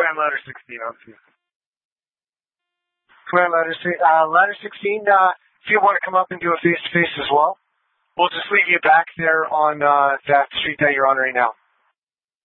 plan ladder 16, obviously. Plan ladder 16, if you want to come up and do a face-to-face as well, we'll just leave you back there on that street that you're on right now.